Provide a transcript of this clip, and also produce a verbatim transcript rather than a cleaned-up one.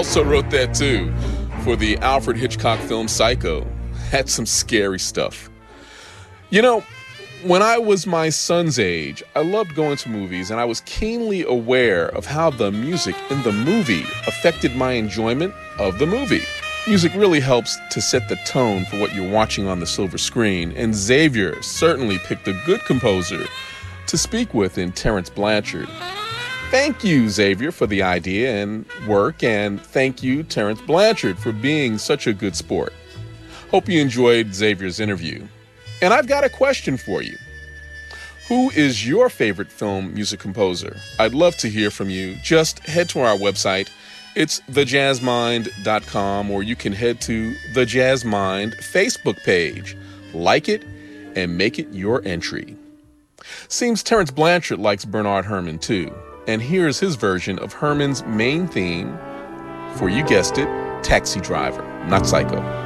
also wrote that too for the Alfred Hitchcock film Psycho. Had some scary stuff. You know, when I was my son's age, I loved going to movies, and I was keenly aware of how the music in the movie affected my enjoyment of the movie. Music really helps to set the tone for what you're watching on the silver screen, and Xavier certainly picked a good composer to speak with in Terence Blanchard. Thank you, Xavier, for the idea and work, and thank you, Terence Blanchard, for being such a good sport. Hope you enjoyed Xavier's interview. And I've got a question for you. Who is your favorite film music composer? I'd love to hear from you. Just head to our website. It's the jazz mind dot com, or you can head to the Jazz Mind Facebook page. Like it and make it your entry. Seems Terence Blanchard likes Bernard Herrmann too. And here's his version of Herrmann's main theme for, you guessed it, Taxi Driver, not Psycho.